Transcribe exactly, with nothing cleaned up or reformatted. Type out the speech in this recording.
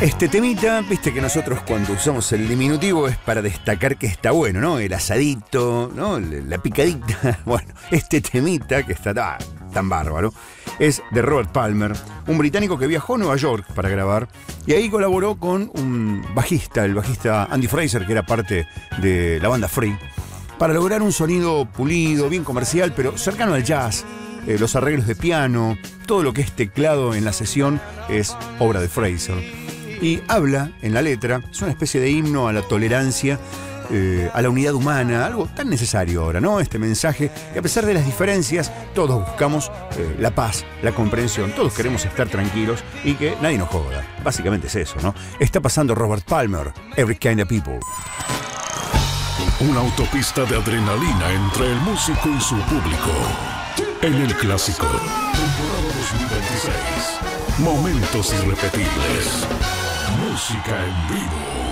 Este temita, viste que nosotros cuando usamos el diminutivo es para destacar que está bueno, ¿no? El asadito, ¿no? La picadita. Bueno, este temita que está tan, tan bárbaro es de Robert Palmer, un británico que viajó a Nueva York para grabar y ahí colaboró con un bajista, el bajista Andy Fraser, que era parte de la banda Free, para lograr un sonido pulido, bien comercial, pero cercano al jazz. Eh, los arreglos de piano, todo lo que es teclado en la sesión es obra de Fraser. Y habla en la letra, es una especie de himno a la tolerancia, eh, a la unidad humana, algo tan necesario ahora, ¿no? Este mensaje, que a pesar de las diferencias, todos buscamos eh, la paz, la comprensión, todos queremos estar tranquilos y que nadie nos joda. Básicamente es eso, ¿no? Está pasando Robert Palmer, Every Kind of People. Una autopista de adrenalina entre el músico y su público. En el clásico, temporada dos mil veintiséis. Momentos irrepetibles. Música en vivo.